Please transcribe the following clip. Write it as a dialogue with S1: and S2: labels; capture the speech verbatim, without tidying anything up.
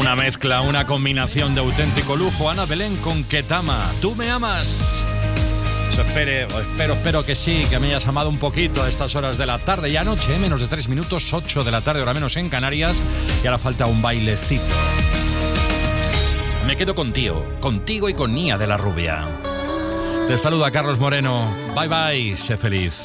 S1: Una mezcla, una combinación de auténtico lujo. Ana Belén con Ketama. ¿Tú me amas? Eso espere, o espero, espero que sí, que me hayas amado un poquito a estas horas de la tarde. Ya anoche, ¿eh? menos de tres minutos, ocho de la tarde, hora menos en Canarias. Y ahora falta un bailecito. Me quedo contigo, contigo y con Nia de la Rubia. Te saluda Carlos Moreno. Bye bye, sé feliz.